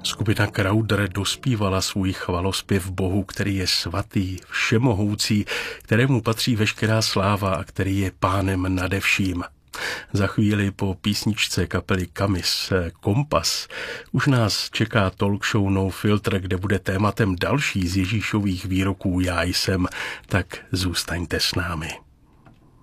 Skupina Crowder dospívala svůj chvalospěv Bohu, který je svatý, všemohoucí, kterému patří veškerá sláva a který je pánem nade vším. Za chvíli po písničce kapely Kamis Kompas už nás čeká talk show No Filter, kde bude tématem další z Ježíšových výroků Já jsem, tak zůstaňte s námi.